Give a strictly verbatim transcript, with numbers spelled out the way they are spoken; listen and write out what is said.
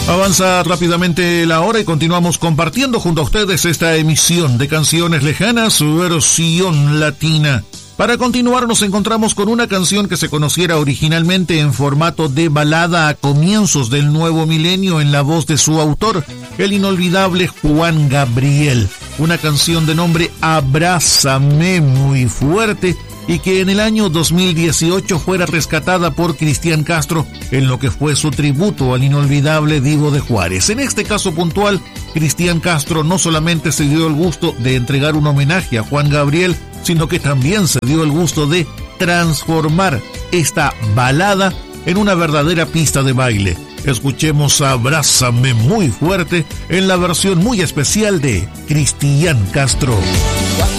Avanza rápidamente la hora y continuamos compartiendo junto a ustedes esta emisión de Canciones Lejanas, versión latina. Para continuar nos encontramos con una canción que se conociera originalmente en formato de balada a comienzos del nuevo milenio en la voz de su autor, el inolvidable Juan Gabriel. Una canción de nombre Abrázame muy fuerte y que en el año dos mil dieciocho fuera rescatada por Cristian Castro en lo que fue su tributo al inolvidable Divo de Juárez. En este caso puntual, Cristian Castro no solamente se dio el gusto de entregar un homenaje a Juan Gabriel, sino que también se dio el gusto de transformar esta balada en una verdadera pista de baile. Escuchemos Abrázame muy fuerte en la versión muy especial de Cristian Castro.